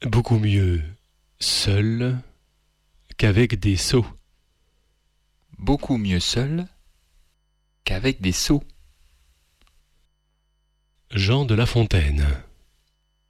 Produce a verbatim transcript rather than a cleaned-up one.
Beaucoup mieux seul qu'avec des sots. Beaucoup mieux seul qu'avec des sots. Jean de La Fontaine.